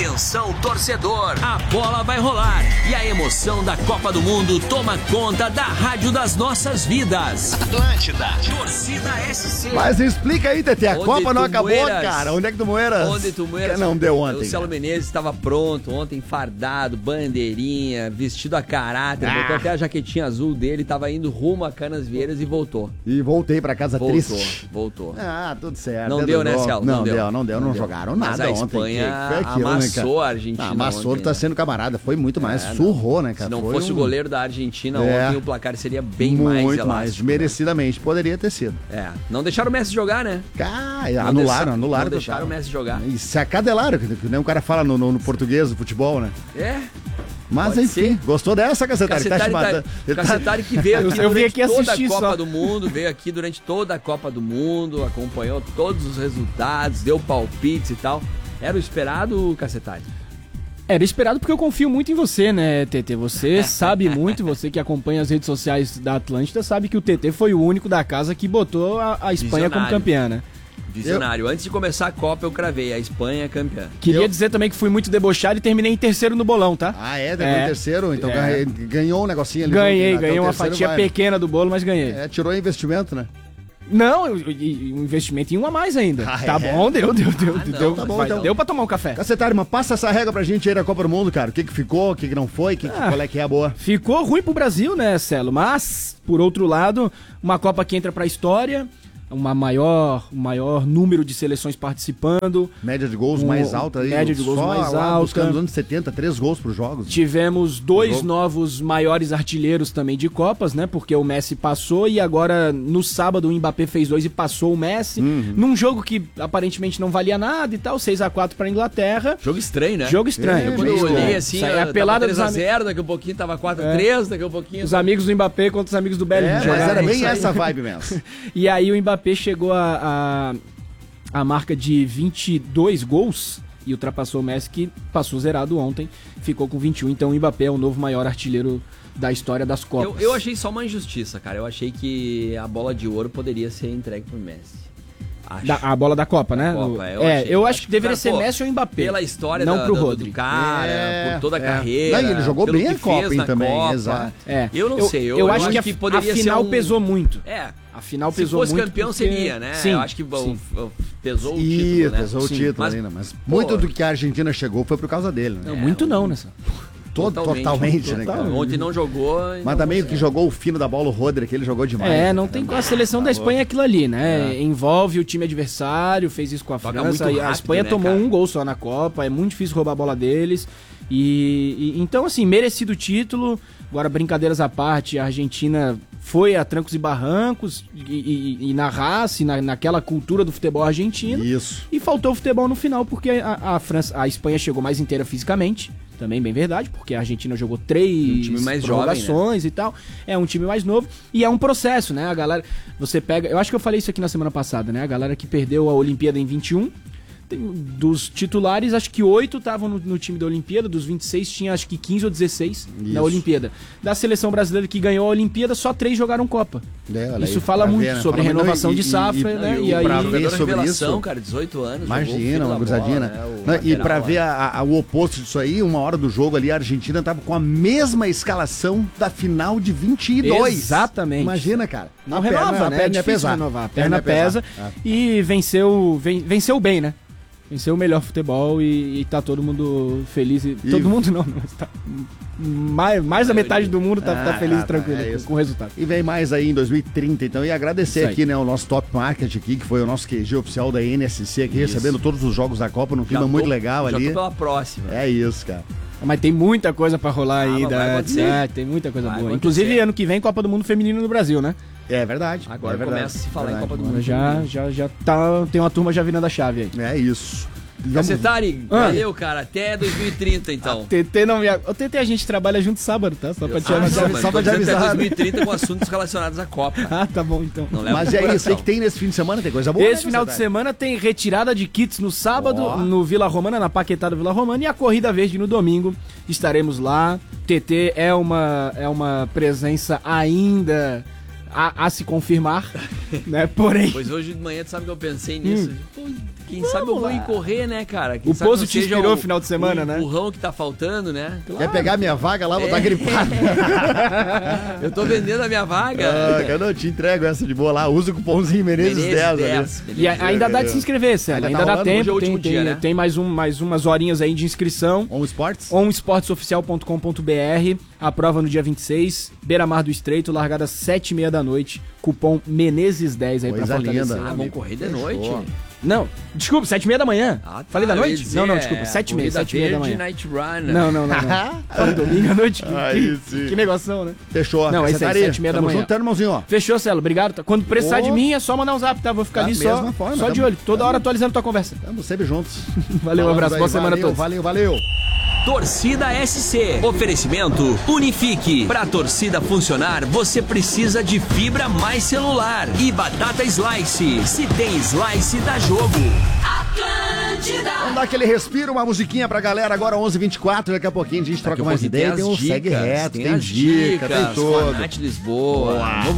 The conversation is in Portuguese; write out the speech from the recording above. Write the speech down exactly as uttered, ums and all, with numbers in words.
Atenção, torcedor, a bola vai rolar e a emoção da Copa do Mundo toma conta da rádio das nossas vidas. Atlântida, torcida S C. Mas explica aí, Tete, a Onde Copa não acabou, Moeiras? cara. Onde é que tu moeras? Onde tu moeras? Não deu ontem. O Celo Menezes estava pronto ontem, fardado, bandeirinha, vestido a caráter, Ah. botou até a jaquetinha azul dele, tava indo rumo a Canasvieiras e voltou. E voltei pra casa Voltou, triste. voltou. Ah, tudo certo. Não Dedo deu, né, bom. Celo? Não, Não deu, deu. não deu, não, Não deu. jogaram Mas nada a ontem. Espanha Que- que foi aquilo, amassou né, cara? a Argentina Ah, amassou, ontem, tu tá né? sendo camarada. Foi muito mais, É, surrou, né, cara? Se não Foi fosse um- o goleiro da Argentina É. ontem, o placar seria bem mais muito elástico. mais, merecidamente. Poderia ter sido. É, não deixaram o Messi jogar, né? Cara, Não anularam, deixaram- anularam. Não deixaram o total. Messi jogar. E se acadelaram, que que nem o cara fala no, no, no português do futebol, né? É. Mas Pode enfim, ser. gostou dessa, Cacetari? Tá te Cacetari, matando. tá, Ele tá- Cacetari que veio aqui Eu durante vim aqui toda a assistir Copa só. do Mundo, veio aqui durante toda a Copa do Mundo, acompanhou todos os resultados, deu palpites e tal. Era o esperado, Cacetari? Era esperado porque eu confio muito em você, né, T T? Você sabe muito, você que acompanha as redes sociais da Atlântida, sabe que o T T foi o único da casa que botou a, a Espanha como Visionário. campeã, né? Visionário. Antes de começar a Copa, eu cravei. A Espanha é campeã. Queria Eu- dizer também que fui muito debochado e terminei em terceiro no bolão, tá? Ah, é? Deu É. em terceiro? Então É. ganhei- ganhou um negocinho ali. Ganhei, Até o ganhei uma terceiro fatia vai, né? pequena do bolo, mas ganhei. É, tirou investimento, né? Não, e- e- um investimento em um a mais ainda. Ah, tá é? bom, deu, deu, deu. Ah, não, deu, tá bom, vai- então. deu pra tomar um café. Cacetari, mas passa essa regra pra gente aí da Copa do Mundo, cara. O que que ficou, o que que não foi, que, que- Ah. qual é que é a boa? Ficou ruim pro Brasil, né, Celo? Mas, por outro lado, uma Copa que entra pra história, uma maior, um maior número de seleções participando. Média de gols Um- mais alta aí. média de gols só mais lá alta. buscando nos anos setenta, três gols pros jogos. Tivemos dois Jogo. novos maiores artilheiros também de Copas, né? Porque o Messi passou e agora no sábado o Mbappé fez dois e passou o Messi. Uhum. Num jogo que aparentemente não valia nada e tal, seis a quatro pra Inglaterra. Jogo estranho, né? Jogo estranho. É, Quando eu meio- olhei assim, Isso aí é a tava pelada dos três a ami- zero, daqui a pouquinho tava quatro a três, daqui a pouquinho... Os amigos do Mbappé contra os amigos do Bellingham. É, mas jogaram. era bem isso aí. essa vibe mesmo. E aí o Mbappé chegou a, a, a marca de vinte e dois gols e ultrapassou o Messi, que passou zerado ontem, ficou com vinte e um. Então o Mbappé é o novo maior artilheiro da história das Eu, Copas. eu achei só uma injustiça, cara. Eu achei que a bola de ouro poderia ser entregue pro Messi. Acho. Da- a bola da Copa, né? Copa, O- eu é, achei. eu acho Acho que que, deveria cara, ser pô, Messi ou Mbappé. Pela história não da, pro do, Rodri. do cara, É, por toda a é. carreira. Não, e ele jogou pelo bem que a Copa, fez hein, na também, Copa. exato. É. Eu não sei, eu, eu eu acho que a, que a poderia ser final um- pesou muito. É. A final Se pesou fosse muito. campeão porque- seria, né? Sim, eu acho que o- sim. o- pesou o Ih, título, né? pesou o Sim. título Mas, ainda, mas pô, muito do que a Argentina chegou foi por causa dele, né? Não, muito não, nessa. Todo, totalmente, né, cara? Ontem não jogou. e Mas não também o consegue. que jogou o fino da bola, o Rodri, que ele jogou demais. É, não né? tem. A seleção da Espanha é aquilo ali, né? Envolve o time adversário, fez isso com a Toca França. muito E a rápido, Espanha né, tomou cara? um gol só na Copa, é muito difícil roubar a bola deles. E, e- então, assim, merecido o título. Agora, brincadeiras à parte, a Argentina foi a trancos e barrancos e, e- e na raça, e na, naquela cultura do futebol argentino. Isso. E faltou o futebol no final, porque a, a França, a Espanha chegou mais inteira fisicamente. Também bem verdade, porque a Argentina jogou três Um time mais jovem, prorrogações e tal. É um time mais novo. E é um processo, né? A galera. Você pega. Eu acho que eu falei isso aqui na semana passada, né? A galera que perdeu a Olimpíada em vinte e um. tem- Dos titulares, acho que oito estavam no, no time da Olimpíada, dos vinte e seis tinha acho que quinze ou dezesseis na Isso. Olimpíada. Da seleção brasileira que ganhou a Olimpíada, só três jogaram Copa. É, olha Isso aí, fala pra muito ver, né? sobre Fala, renovação não, e- de e- safra, e- né? e E, aí. pra ver Jogador sobre revelação, isso. cara, dezoito anos. jogou o Imagina, fino uma da gurizadinha, bola, né? o Não, e lateral pra lá. ver a- a- o oposto disso aí, uma hora do jogo ali, a Argentina tava com a mesma escalação da final de vinte e dois. Exatamente. Imagina, cara. Não A renova, perna- a né? perna É ia difícil pesar. renovar. A A perna, ia pesar. pesa É. e venceu, ven- venceu bem, né? Venceu o melhor futebol e, e tá todo mundo feliz. E, E- todo mundo não, mas tá, mais, mais da metade do mundo tá, tá Ah, feliz tá, e tranquilo tá, é com- isso. com o resultado. E vem mais aí em dois mil e trinta, então. E agradecer Isso aí. aqui, né, o nosso Top Market aqui, que foi o nosso Q G oficial da N S C aqui, Isso. recebendo todos os jogos da Copa num clima Já muito tô- legal já ali. tô pela próxima. É isso, cara. Mas tem muita coisa pra rolar Ah, aí. mas vai Da, acontecer. é, tem muita coisa Vai boa. acontecer. Inclusive, ano que vem, Copa do Mundo Feminino no Brasil, né? É verdade. Agora é verdade, começa a se falar em verdade. Copa do Agora Mundo. já, já, já tá. Tem uma turma já virando a chave aí. É isso. Vamos- Cacetari, Ah. valeu, cara. Até dois mil e trinta, então. T T não me. O T T a gente trabalha junto sábado, tá? Só pra te Ah, avisar. não, mas só pra tô te dizendo até avisar. dois mil e trinta com assuntos relacionados à Copa. Ah, tá bom então. Não leva Mas pro é isso coração. aí que tem nesse fim de semana, tem coisa boa. Esse né, final de Cacetari? semana tem retirada de kits no sábado, Ó. no Vila Romana, na Paquetá do Vila Romana, e a Corrida Verde no domingo. Estaremos lá. T T é uma, é uma presença ainda a, a se confirmar, né? Porém, Pois hoje de manhã, tu sabe que eu pensei nisso. Hum. Pô, Quem sabe eu vou ir correr, né, cara? Quem O sabe Pozo não te seja inspirou o- no final de semana, o né? empurrão que tá faltando, né? Quer pegar minha vaga lá, vou dar gripada. Eu tô vendendo a minha vaga. Ah, cara, eu te entrego essa de boa lá. Usa o cupomzinho Menezes, Menezes dez. dez, ali. beleza. E a- ainda dá de se inscrever, Célio. Ainda Ainda, tá dá rolando? tempo. Hoje é o tem, último tem, dia, né? tem mais, um, mais umas horinhas aí de inscrição. On Sports? on esportes oficial ponto com ponto b r. A prova no dia vinte e seis. Beira-Mar do Estreito, largada às sete e meia da noite. Cupom Menezes dez aí Coisa pra fortalecer. linda. Ah, vamos correr de noite. Não, desculpa, sete e meia da manhã. Ah, tá, Falei da eu ia noite? dizer, não, não, desculpa, é, sete e meia, corrida sete e meia da verde, manhã. Night Run. Não, não, não. não. Falei domingo à noite. Que, Aí que, sim. que negoção, né? Fechou. Não, é isso aí, Secretaria. sete e meia da Tamo manhã. junto, tá, irmãozinho, ó. Fechou, Celo, obrigado. Quando precisar Ô. de mim, é só mandar um zap, tá? Vou ficar Da ali só, mesma forma, só de tamo- olho. Toda hora atualizando tua conversa. Estamos sempre juntos. Valeu, um Falamos abraço, aí, boa semana a valeu, todos. Valeu, valeu. Torcida S C. Oferecimento Unifique. Pra torcida funcionar, você precisa de fibra mais celular. E batata slice. Se tem slice, dá jogo. Vamos dar aquele respiro, uma musiquinha pra galera. Agora onze e vinte e quatro, daqui a pouquinho a gente troca Daqui a mais pouquinho ideia. as Tem um dicas, segue reto, tem, as dica, dicas, tem tudo. Fanat Lisboa. Novo